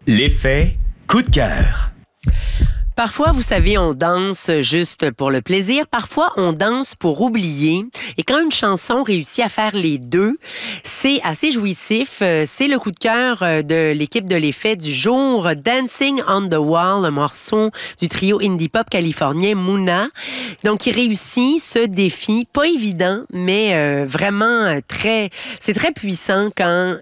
L'effet coup de cœur. Parfois, vous savez, on danse juste pour le plaisir. Parfois, on danse pour oublier. Et quand une chanson réussit à faire les deux, c'est assez jouissif. C'est le coup de cœur de l'équipe de l'effet du jour. Dancing on the Wall, un morceau du trio indie pop californien Muna. Donc, il réussit ce défi, pas évident, mais vraiment c'est très puissant quand